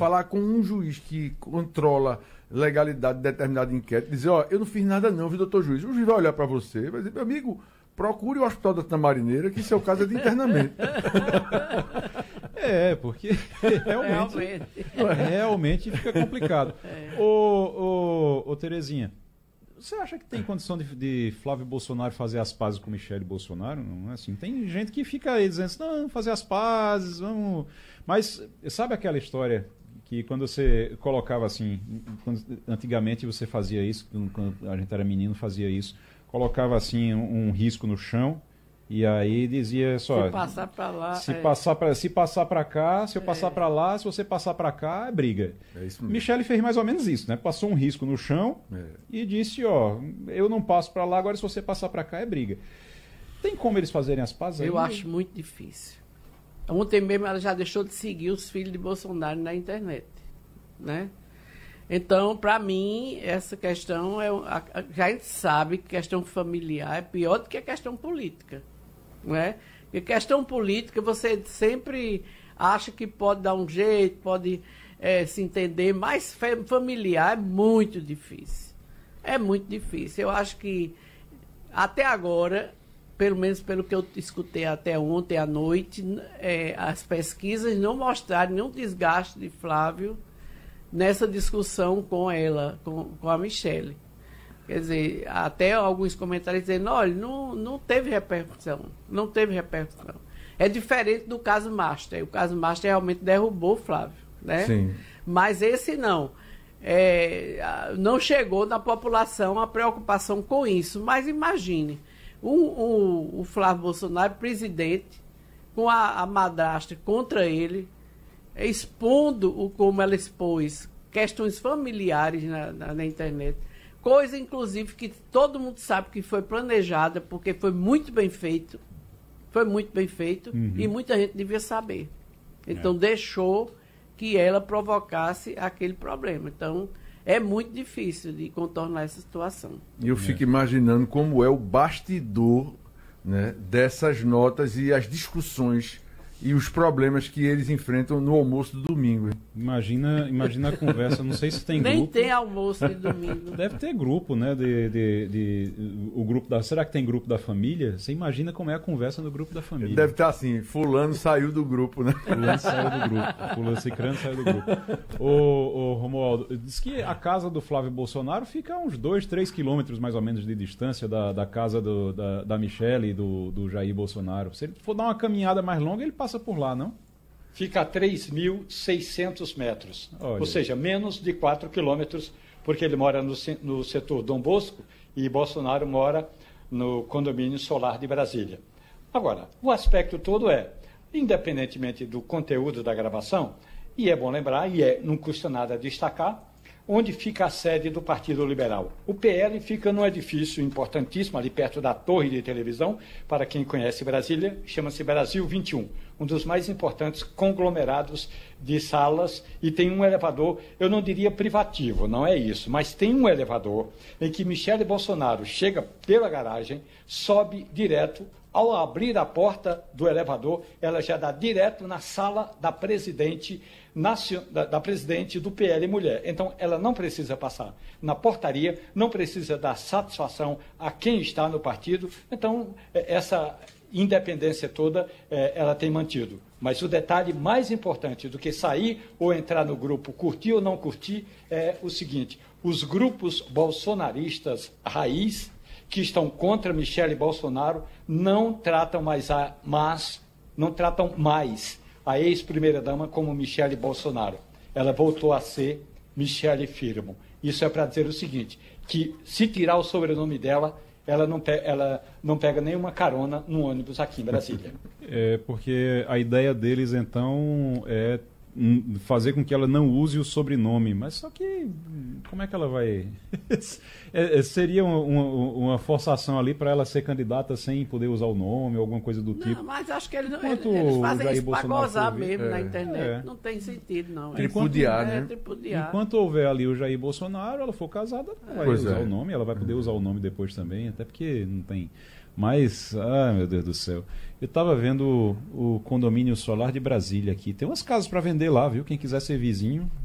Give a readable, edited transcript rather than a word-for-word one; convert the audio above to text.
falar com um juiz que controla legalidade de determinado inquérito, dizer, eu não fiz nada não, viu, doutor juiz? O juiz vai olhar para você, vai dizer, meu amigo, procure o Hospital da Tamarineira, que seu caso é de internamento. Porque realmente fica complicado. Ô, Terezinha, você acha que tem condição de Flávio Bolsonaro fazer as pazes com Michele Bolsonaro? Não é assim? Tem gente que fica aí dizendo assim, não, fazer as pazes, vamos... Mas sabe aquela história que quando você colocava assim, antigamente você fazia isso, quando a gente era menino fazia isso, colocava assim um risco no chão e aí dizia só... Se passar para lá... Se passar para cá, se eu passar para lá, se você passar para cá, é briga. É isso mesmo. Michele fez mais ou menos isso, né? Passou um risco no chão e disse, eu não passo para lá, agora se você passar para cá, é briga. Tem como eles fazerem as pazes aí? Eu acho muito difícil. Ontem mesmo ela já deixou de seguir os filhos de Bolsonaro na internet, né? Então, para mim, essa questão, já a gente sabe que questão familiar é pior do que a questão política, não é? Porque questão política, você sempre acha que pode dar um jeito, pode se entender, mas familiar é muito difícil. É muito difícil. Eu acho que, até agora, pelo menos pelo que eu escutei até ontem à noite, as pesquisas não mostraram nenhum desgaste de Flávio nessa discussão com ela, com a Michele. Quer dizer, até alguns comentários dizendo, olha, não teve repercussão, não teve repercussão. É diferente do caso Master. O caso Master realmente derrubou o Flávio, né? Sim. Mas esse não. Não chegou na população a preocupação com isso. Mas imagine, o Flávio Bolsonaro, presidente, com a madrasta contra ele, expondo como ela expôs questões familiares na internet, coisa inclusive que todo mundo sabe que foi planejada, porque foi muito bem feito, e muita gente devia saber. Então deixou que ela provocasse aquele problema. Então é muito difícil de contornar essa situação. E eu fico imaginando como é o bastidor, né, dessas notas e as discussões e os problemas que eles enfrentam no almoço do domingo. Imagina a conversa, não sei se tem grupo. Nem tem almoço de domingo. Deve ter grupo, né? O grupo será que tem grupo da família? Você imagina como é a conversa no grupo da família. Deve estar assim, fulano saiu do grupo, né? Fulano saiu do grupo. Fulano Cicrano saiu do grupo. Ô, Romualdo, diz que a casa do Flávio Bolsonaro fica a uns 2-3 quilômetros mais ou menos de distância da casa da Michele e do Jair Bolsonaro. Se ele for dar uma caminhada mais longa, ele passa por lá, não? Fica a 3.600 metros, Olha. Ou seja, menos de 4 quilômetros, porque ele mora no setor Dom Bosco e Bolsonaro mora no condomínio solar de Brasília. Agora, o aspecto todo independentemente do conteúdo da gravação, e é bom lembrar, não custa nada destacar, onde fica a sede do Partido Liberal. O PL fica num edifício importantíssimo, ali perto da torre de televisão, para quem conhece Brasília, chama-se Brasil 21, um dos mais importantes conglomerados de salas, e tem um elevador, eu não diria privativo, não é isso, mas tem um elevador em que Michele Bolsonaro chega pela garagem, sobe direto. Ao abrir a porta do elevador, ela já dá direto na sala da presidente do PL Mulher. Então, ela não precisa passar na portaria, não precisa dar satisfação a quem está no partido. Então, essa independência toda, ela tem mantido. Mas o detalhe mais importante do que sair ou entrar no grupo, curtir ou não curtir, é o seguinte: os grupos bolsonaristas raiz, que estão contra Michele Bolsonaro, não tratam mais a ex-primeira-dama como Michele Bolsonaro. Ela voltou a ser Michele Firmo. Isso é para dizer o seguinte, que se tirar o sobrenome dela, ela não pega nenhuma carona no ônibus aqui em Brasília. Porque a ideia deles, então, é fazer com que ela não use o sobrenome, mas só que como é que ela vai seria uma forçação ali para ela ser candidata sem poder usar o nome ou alguma coisa do tipo. Não, mas acho que eles fazem isso para gozar mesmo na internet. Não tem sentido, não. Tripudiar, né? Tripudiar. Enquanto houver ali o Jair Bolsonaro, ela for casada, ela vai usar o nome, ela vai poder usar o nome depois também, até porque não tem Mas, meu Deus do céu. Eu estava vendo o condomínio solar de Brasília aqui. Tem umas casas para vender lá, viu? Quem quiser ser vizinho,